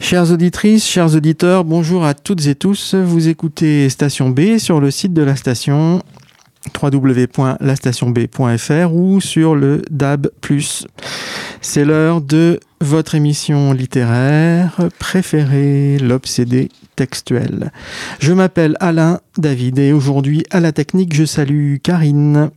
Chères auditrices, chers auditeurs, bonjour à toutes et tous. Vous écoutez Station B sur le site de la station www.lastationb.fr ou sur le DAB+. C'est l'heure de votre émission littéraire préférée, l'Obsédé textuel. Je m'appelle Alain David et aujourd'hui à la technique, je salue Karine.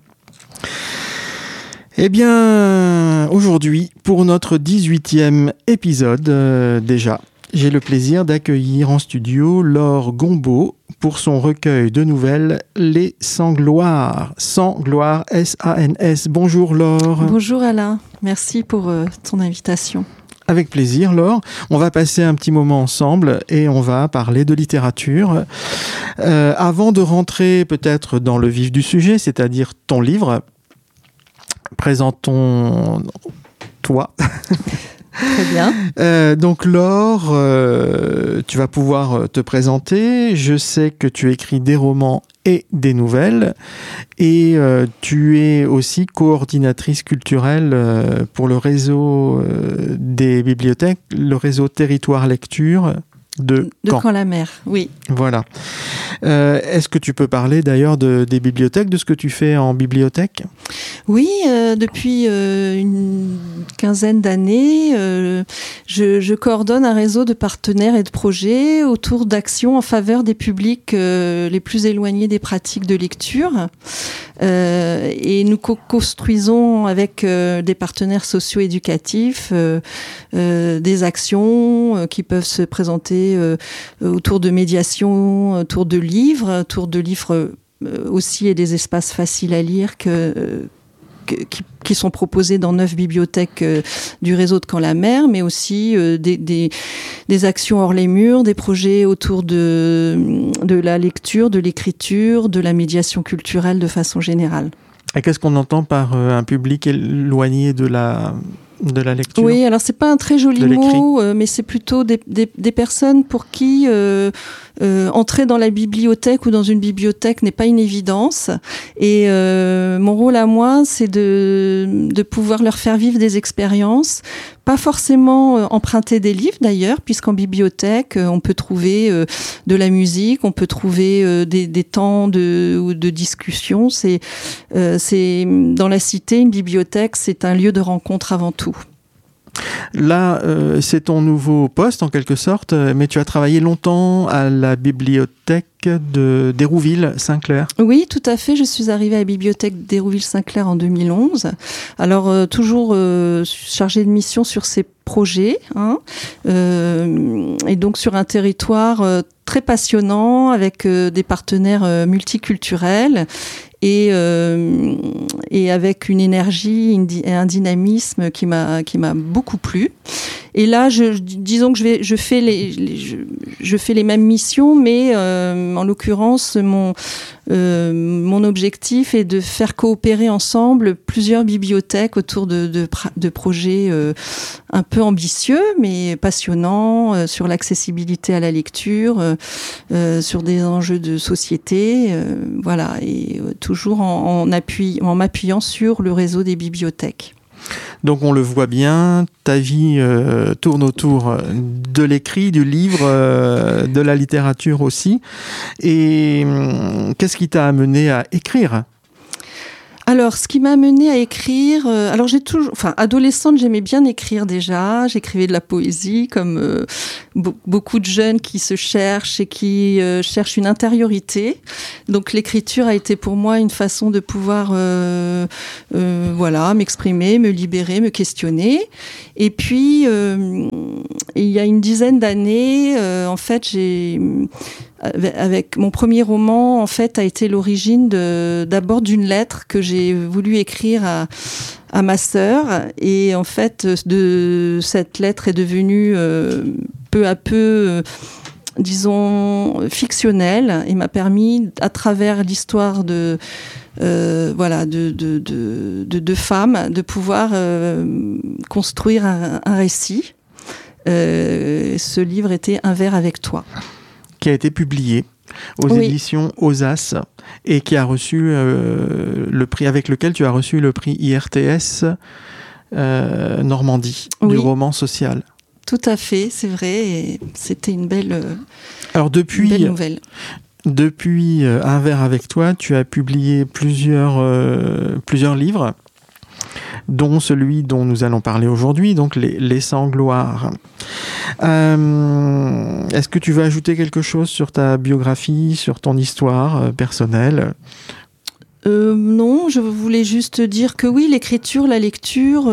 Eh bien, aujourd'hui, pour notre 18e épisode, déjà, j'ai le plaisir d'accueillir en studio Laure Gombaud pour son recueil de nouvelles « Les Sans Gloire ». Sans Gloire, S-A-N-S. Bonjour Laure. Bonjour Alain, merci pour ton invitation. Avec plaisir Laure. On va passer un petit moment ensemble et on va parler de littérature. Avant de rentrer peut-être dans le vif du sujet, c'est-à-dire ton livre, présentons-toi. Très bien. Donc Laure, tu vas pouvoir te présenter. Je sais que tu écris des romans et des nouvelles et tu es aussi coordinatrice culturelle pour le réseau des bibliothèques, le réseau Territoire Lecture de Caen-la-Mer, oui. Voilà. Est-ce que tu peux parler d'ailleurs des bibliothèques, de ce que tu fais en bibliothèque ? Oui, depuis une quinzaine d'années, je coordonne un réseau de partenaires et de projets autour d'actions en faveur des publics les plus éloignés des pratiques de lecture. Et nous construisons avec des partenaires socio-éducatifs des actions qui peuvent se présenter autour de médiation, autour de livres aussi et des espaces faciles à lire qui sont proposés dans 9 bibliothèques du réseau de Caen-la-Mer, mais aussi des actions hors les murs, des projets autour de la lecture, de l'écriture, de la médiation culturelle de façon générale. Et qu'est-ce qu'on entend par un public éloigné de la lecture? Oui, alors c'est pas un très joli mot, mais c'est plutôt des personnes pour qui entrer dans la bibliothèque ou dans une bibliothèque n'est pas une évidence. Et mon rôle à moi, c'est de pouvoir leur faire vivre des expériences, pas forcément emprunter des livres d'ailleurs, puisqu'en bibliothèque, on peut trouver de la musique, on peut trouver des temps de discussion. C'est dans la cité, une bibliothèque, c'est un lieu de rencontre avant tout. Là, c'est ton nouveau poste en quelque sorte, mais tu as travaillé longtemps à la bibliothèque d'Hérouville-Saint-Clair. Oui, tout à fait. Je suis arrivée à la bibliothèque d'Hérouville-Saint-Clair en 2011. Alors, toujours chargée de mission sur ces projets, et donc sur un territoire très passionnant avec des partenaires multiculturels et avec une énergie et un dynamisme qui m'a beaucoup plu. Et là, disons que je fais les mêmes missions, mais en l'occurrence, mon objectif est de faire coopérer ensemble plusieurs bibliothèques autour de projets un peu ambitieux, mais passionnants, sur l'accessibilité à la lecture, sur des enjeux de société, voilà, et toujours en m'appuyant sur le réseau des bibliothèques. Donc on le voit bien, ta vie tourne autour de l'écrit, du livre, de la littérature aussi. Et qu'est-ce qui t'a amené à écrire ? Alors, ce qui m'a amenée à écrire... adolescente, j'aimais bien écrire déjà. J'écrivais de la poésie, comme beaucoup de jeunes qui se cherchent et qui cherchent une intériorité. Donc, l'écriture a été pour moi une façon de pouvoir m'exprimer, me libérer, me questionner. Et puis, il y a une dizaine d'années, en fait, avec mon premier roman, en fait, a été l'origine d'abord d'une lettre que j'ai voulu écrire à ma sœur. Et en fait, cette lettre est devenue peu à peu, disons, fictionnelle et m'a permis, à travers l'histoire de femmes, de pouvoir construire un récit. Ce livre était Un verre avec toi, qui a été publié aux éditions Osas et qui a reçu le prix, avec lequel tu as reçu le prix IRTS Normandie du roman social. tout à fait, c'est vrai. Et c'était une belle nouvelle. Depuis Un verre avec toi, tu as publié plusieurs livres, dont celui dont nous allons parler aujourd'hui, donc Les Sans Gloire. Est-ce que tu veux ajouter quelque chose sur ta biographie, sur ton histoire personnelle ? Non, je voulais juste dire que oui, l'écriture, la lecture,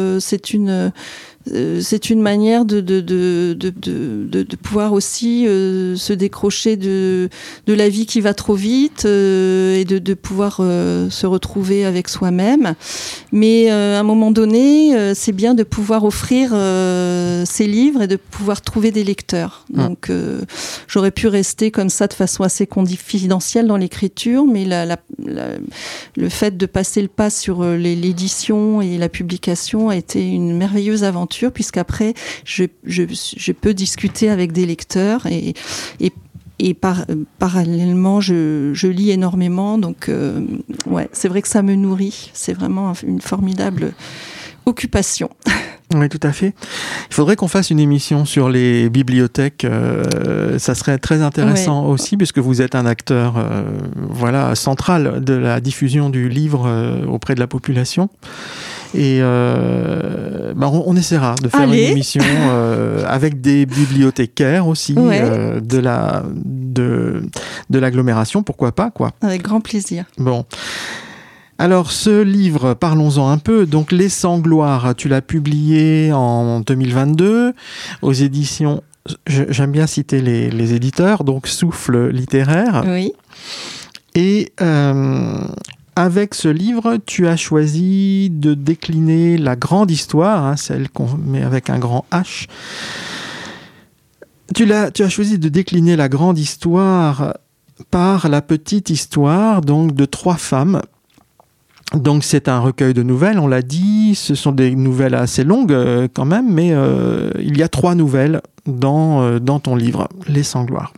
c'est une manière de pouvoir aussi se décrocher de la vie qui va trop vite et de pouvoir se retrouver avec soi-même. Mais à un moment donné, c'est bien de pouvoir offrir ces livres et de pouvoir trouver des lecteurs. Donc j'aurais pu rester comme ça de façon assez confidentielle dans l'écriture, mais le fait de passer le pas sur l'édition et la publication a été une merveilleuse aventure, puisqu'après je peux discuter avec des lecteurs et parallèlement je lis énormément, donc c'est vrai que ça me nourrit, c'est vraiment une formidable occupation. Oui, tout à fait. Il faudrait qu'on fasse une émission sur les bibliothèques. Ça serait très intéressant aussi, puisque vous êtes un acteur central de la diffusion du livre auprès de la population. Et on essaiera de faire une émission avec des bibliothécaires aussi de l'agglomération, pourquoi pas, quoi. Avec grand plaisir. Bon. Alors, ce livre, parlons-en un peu. Donc, Les Sans Gloire, tu l'as publié en 2022 aux éditions, j'aime bien citer les éditeurs, donc Souffle littéraire. Oui. Et avec ce livre, tu as choisi de décliner la grande histoire, celle qu'on met avec un grand H. Tu as choisi de décliner la grande histoire par la petite histoire, donc de 3 femmes. Donc c'est un recueil de nouvelles, on l'a dit, ce sont des nouvelles assez longues quand même, mais il y a 3 nouvelles dans ton livre, Les Sans Gloire.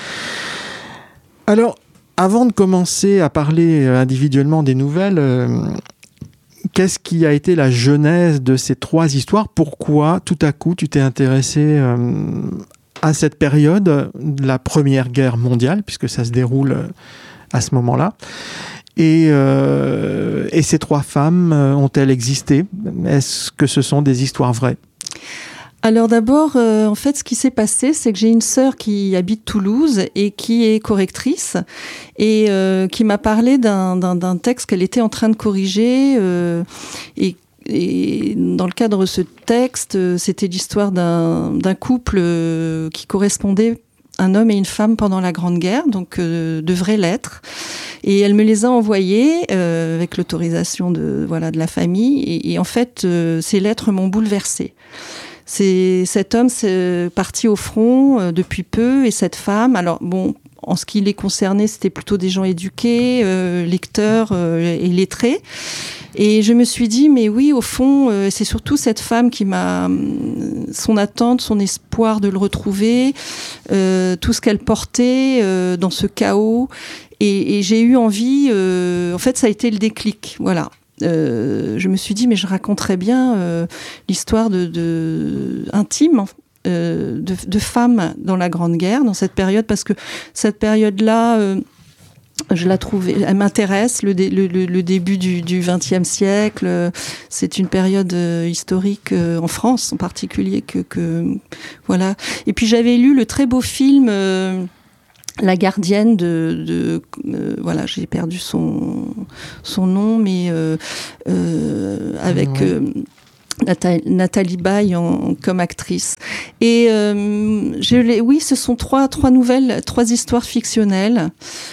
Alors, avant de commencer à parler individuellement des nouvelles, qu'est-ce qui a été la genèse de ces 3 histoires ? Pourquoi tout à coup tu t'es intéressé à cette période de la Première Guerre mondiale, puisque ça se déroule à ce moment-là ? Et ces 3 femmes, ont-elles existé ? Est-ce que ce sont des histoires vraies ? Alors d'abord, en fait, ce qui s'est passé, c'est que j'ai une sœur qui habite Toulouse et qui est correctrice et qui m'a parlé d'un texte qu'elle était en train de corriger et dans le cadre de ce texte, c'était l'histoire d'un couple qui correspondait, un homme et une femme pendant la Grande Guerre, donc de vraies lettres. Et elle me les a envoyées avec l'autorisation de la famille. Et en fait, ces lettres m'ont bouleversée. Cet homme s'est parti au front depuis peu, et cette femme, alors bon, en ce qui les concernait, c'était plutôt des gens éduqués, lecteurs et lettrés. Et je me suis dit, mais oui, au fond, c'est surtout cette femme qui m'a... son attente, son espoir de le retrouver, tout ce qu'elle portait dans ce chaos. Et j'ai eu envie... en fait, ça a été le déclic, voilà. Je me suis dit, mais je raconterais bien l'histoire intime de femmes dans la Grande Guerre, dans cette période, parce que cette période-là... je la trouve, elle m'intéresse, le début du XXe siècle. C'est une période historique en France en particulier voilà. Et puis j'avais lu le très beau film La Gardienne voilà, j'ai perdu son nom, mais avec Nathalie Baye comme actrice. Et oui, ce sont trois nouvelles, 3 histoires fictionnelles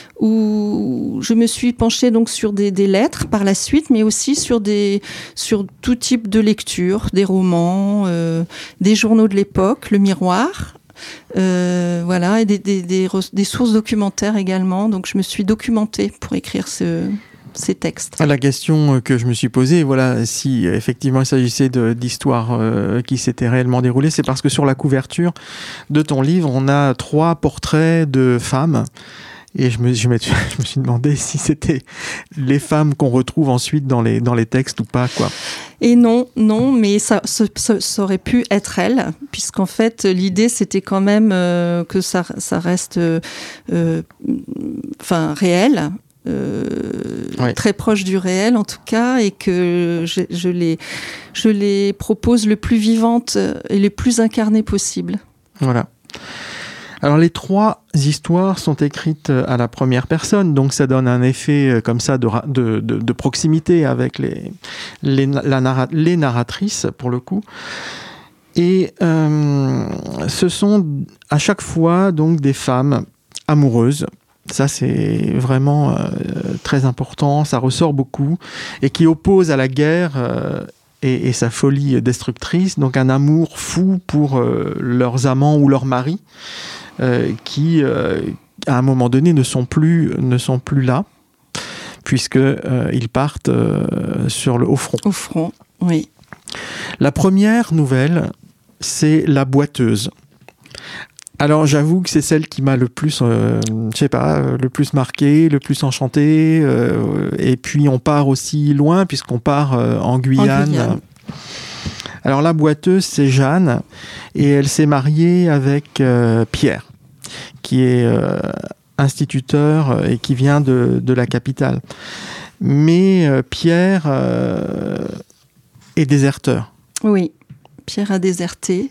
où je me suis penchée donc sur des lettres par la suite, mais aussi sur tout type de lecture, des romans, des journaux de l'époque, Le Miroir. Voilà, et des sources documentaires également. Donc je me suis documentée pour écrire ces textes. La question que je me suis posée, voilà, si effectivement il s'agissait d'histoires qui s'étaient réellement déroulées, c'est parce que sur la couverture de ton livre, on a 3 portraits de femmes. Et je me suis demandé si c'était les femmes qu'on retrouve ensuite dans les textes ou pas, quoi. Et non, mais ça aurait pu être elle, puisqu'en fait, l'idée, c'était quand même que ça reste réel, très proche du réel, en tout cas, et que je les propose le plus vivantes et les plus incarnées possible. Voilà. Alors les 3 histoires sont écrites à la première personne, donc ça donne un effet comme ça de proximité avec les narratrices pour le coup. Et ce sont à chaque fois donc des femmes amoureuses. Ça c'est vraiment très important, ça ressort beaucoup, et qui opposent à la guerre et sa folie destructrice, donc un amour fou pour leurs amants ou leurs maris. Qui, à un moment donné, ne sont plus là, puisqu'ils partent au front. Au front, oui. La première nouvelle, c'est La Boiteuse. Alors, j'avoue que c'est celle qui m'a le plus, le plus marqué, le plus enchanté. Et puis, on part aussi loin, puisqu'on part en Guyane. Alors la boiteuse, c'est Jeanne, et elle s'est mariée avec Pierre, qui est instituteur et qui vient de la capitale. Mais Pierre est déserteur. Oui, Pierre a déserté,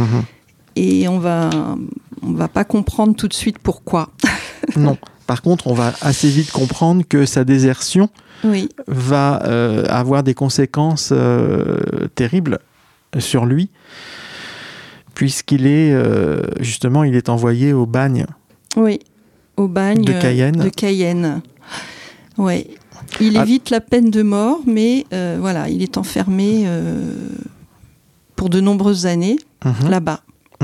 et on va pas comprendre tout de suite pourquoi. Non, par contre, on va assez vite comprendre que sa désertion va avoir des conséquences terribles sur lui, puisqu'il est justement, il est envoyé au bagne. Oui, au bagne de Cayenne. Oui, il évite la peine de mort, mais il est enfermé pour de nombreuses années là-bas.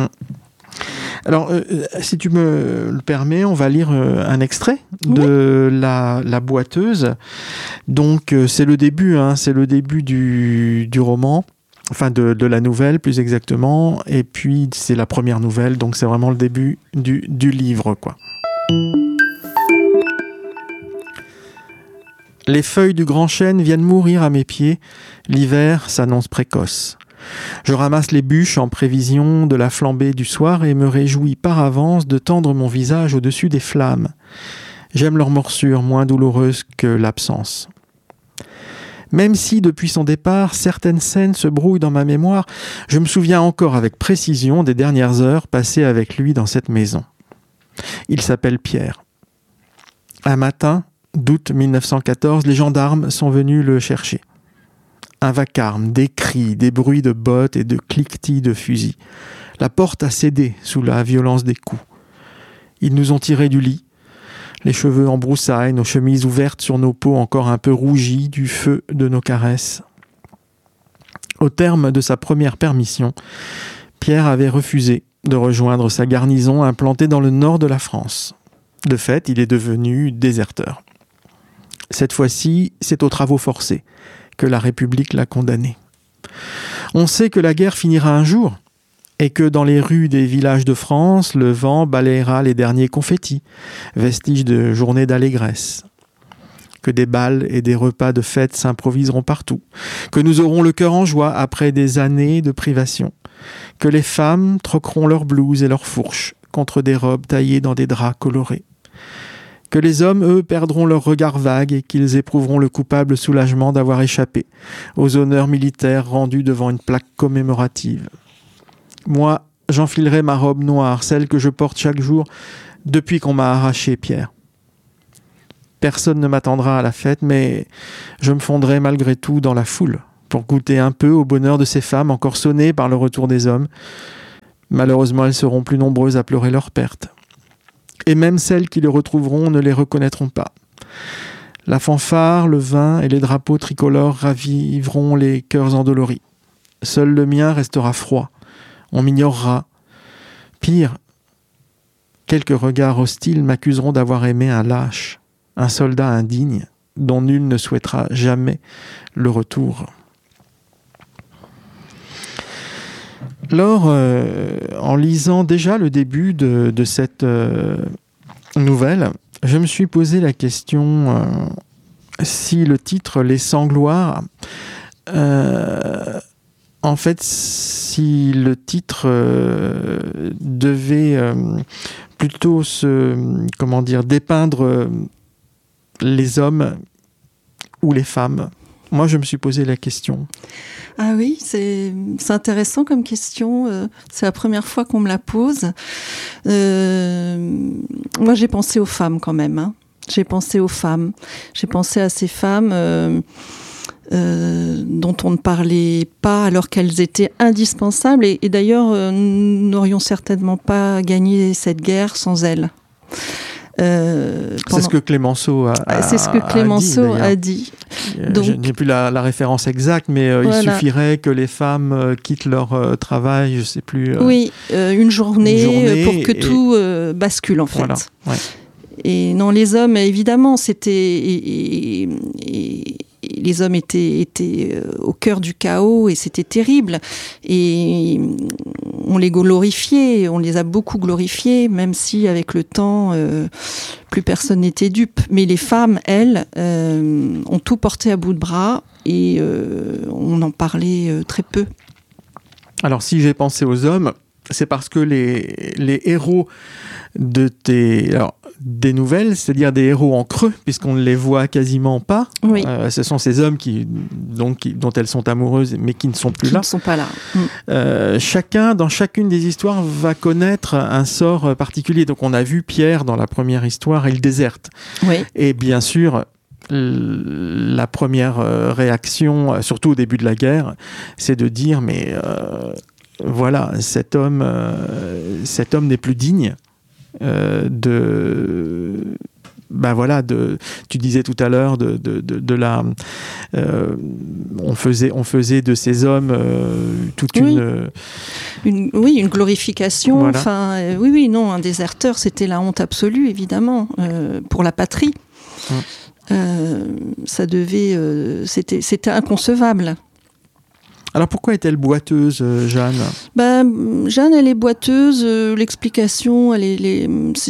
Alors, si tu me le permets, on va lire un extrait de la Boiteuse. Donc, c'est le début, c'est le début du roman. Enfin, de la nouvelle, plus exactement. Et puis, c'est la première nouvelle, donc c'est vraiment le début du livre, quoi. Les feuilles du grand chêne viennent mourir à mes pieds. L'hiver s'annonce précoce. Je ramasse les bûches en prévision de la flambée du soir et me réjouis par avance de tendre mon visage au-dessus des flammes. J'aime leur morsure, moins douloureuse que l'absence. Même si, depuis son départ, certaines scènes se brouillent dans ma mémoire, je me souviens encore avec précision des dernières heures passées avec lui dans cette maison. Il s'appelle Pierre. Un matin d'août 1914, les gendarmes sont venus le chercher. Un vacarme, des cris, des bruits de bottes et de cliquetis de fusils. La porte a cédé sous la violence des coups. Ils nous ont tirés du lit, les cheveux en broussailles, nos chemises ouvertes sur nos peaux encore un peu rougies du feu de nos caresses. Au terme de sa première permission, Pierre avait refusé de rejoindre sa garnison implantée dans le nord de la France. De fait, il est devenu déserteur. Cette fois-ci, c'est aux travaux forcés que la République l'a condamné. On sait que la guerre finira un jour, et que dans les rues des villages de France, le vent balayera les derniers confettis, vestiges de journées d'allégresse. Que des bals et des repas de fête s'improviseront partout, que nous aurons le cœur en joie après des années de privation, que les femmes troqueront leurs blouses et leurs fourches contre des robes taillées dans des draps colorés, que les hommes, eux, perdront leur regard vague et qu'ils éprouveront le coupable soulagement d'avoir échappé aux honneurs militaires rendus devant une plaque commémorative. Moi, j'enfilerai ma robe noire, celle que je porte chaque jour depuis qu'on m'a arraché Pierre. Personne ne m'attendra à la fête, mais je me fondrai malgré tout dans la foule pour goûter un peu au bonheur de ces femmes encore sonnées par le retour des hommes. Malheureusement, elles seront plus nombreuses à pleurer leur perte. Et même celles qui le retrouveront ne les reconnaîtront pas. La fanfare, le vin et les drapeaux tricolores raviveront les cœurs endoloris. Seul le mien restera froid. On m'ignorera. Pire, quelques regards hostiles m'accuseront d'avoir aimé un lâche, un soldat indigne, dont nul ne souhaitera jamais le retour. Alors, en lisant déjà le début de cette nouvelle, je me suis posé la question si le titre Les Sangloirs, en fait, si le titre devait plutôt dépeindre les hommes ou les femmes. Moi, je me suis posé la question. Ah oui, c'est intéressant comme question. C'est la première fois qu'on me la pose. Moi, j'ai pensé aux femmes quand même. Hein. J'ai pensé aux femmes. J'ai pensé à ces femmes dont on ne parlait pas alors qu'elles étaient indispensables. Et d'ailleurs, nous n'aurions certainement pas gagné cette guerre sans elles. C'est ce que Clémenceau a dit. Donc, je n'ai plus la référence exacte, mais voilà. Il suffirait que les femmes quittent leur travail, je ne sais plus. Oui, une journée pour que tout bascule en fait. Voilà, ouais. Et non, les hommes, évidemment, c'était... les hommes étaient au cœur du chaos et c'était terrible. Et on les glorifiait, on les a beaucoup glorifiés, même si avec le temps, plus personne n'était dupe. Mais les femmes, elles, ont tout porté à bout de bras et on en parlait très peu. Alors si j'ai pensé aux hommes, c'est parce que les héros des nouvelles, c'est-à-dire des héros en creux, puisqu'on ne les voit quasiment pas. Oui. Ce sont ces hommes dont elles sont amoureuses, mais qui ne sont plus là. Qui ne sont pas là. Chacun, dans chacune des histoires, va connaître un sort particulier. Donc on a vu Pierre dans la première histoire, il déserte. Oui. Et bien sûr, la première réaction, surtout au début de la guerre, c'est de dire mais voilà, cet homme n'est plus digne. Tu disais tout à l'heure on faisait de ces hommes toute une glorification. Voilà. Enfin, non, un déserteur, c'était la honte absolue, évidemment, pour la patrie. Ça devait, c'était inconcevable. Alors pourquoi est-elle boiteuse, Jeanne ? Jeanne, elle est boiteuse. L'explication, elle est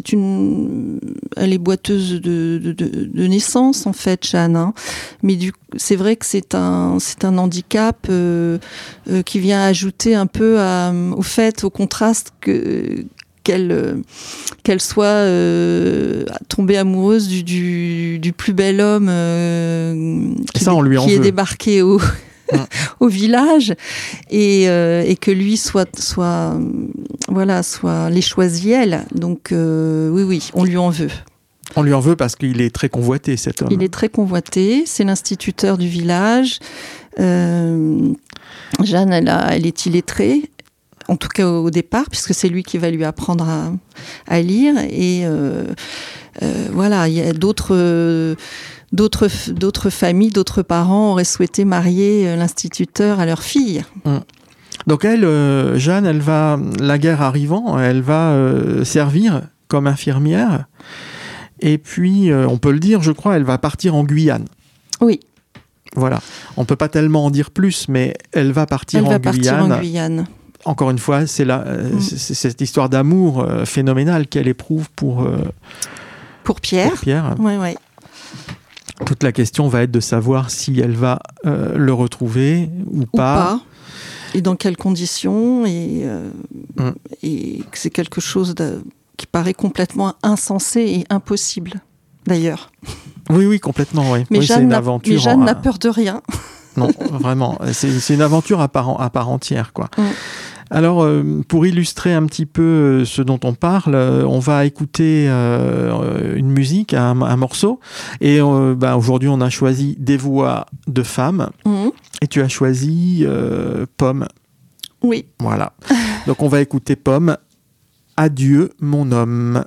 boiteuse de naissance en fait, Jeanne. Hein. Mais c'est vrai que c'est un handicap qui vient ajouter un peu au contraste qu'elle soit tombée amoureuse du plus bel homme qui est débarqué au village et que lui soit les choisit elle. Donc oui, on lui en veut. On lui en veut parce qu'il est très convoité, cet homme. Il est très convoité, c'est l'instituteur du village. Jeanne, elle est illettrée, en tout cas au départ, puisque c'est lui qui va lui apprendre à lire. Et il y a d'autres familles, d'autres parents auraient souhaité marier l'instituteur à leur fille. Donc elle, Jeanne, la guerre arrivant, elle va servir comme infirmière. Et puis, on peut le dire, je crois, elle va partir en Guyane. Oui. Voilà. On ne peut pas tellement en dire plus, mais elle va partir en Guyane. Encore une fois, c'est c'est cette histoire d'amour phénoménale qu'elle éprouve pour Pierre. Oui. Toute la question va être de savoir si elle va le retrouver ou pas. Et dans quelles conditions. Et que c'est quelque chose qui paraît complètement insensé et impossible, d'ailleurs. Oui, complètement. Oui. Mais c'est une aventure. Mais Jeanne n'a peur de rien. Non, vraiment. C'est une aventure à part entière, quoi. Alors, pour illustrer un petit peu ce dont on parle, on va écouter une musique, un morceau. Et aujourd'hui, on a choisi des voix de femmes. Et tu as choisi Pomme. Oui. Voilà. Donc, on va écouter Pomme. Adieu, mon homme.